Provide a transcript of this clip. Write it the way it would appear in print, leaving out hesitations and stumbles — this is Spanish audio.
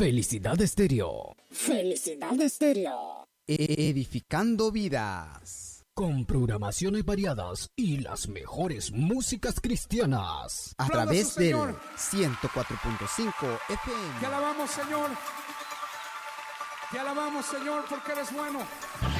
Felicidad Estéreo. Felicidad Estéreo. Edificando vidas. Con programaciones variadas y las mejores músicas cristianas. A través del 104.5 FM. Te alabamos, Señor. Te alabamos, Señor, porque eres bueno.